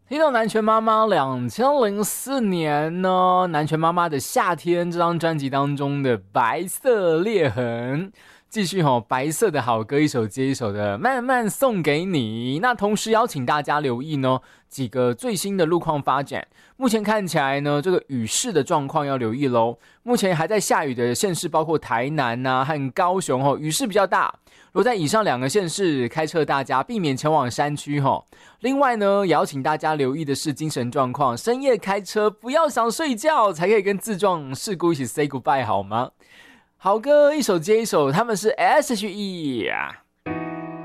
听到南拳妈妈2004年呢，南拳妈妈的夏天这张专辑当中的白色裂痕，继续白色的好歌一首接一首的慢慢送给你。那同时邀请大家留意呢几个最新的路况发展。目前看起来呢，这个雨势的状况要留意咯。目前还在下雨的县市包括台南和高雄雨势比较大。如果在以上2个县市开车，大家避免前往山区另外呢，也要请大家留意的是精神状况，深夜开车不要想睡觉，才可以跟自撞事故一起 say goodbye 好吗？好歌一首接一首，他们是 S.H.E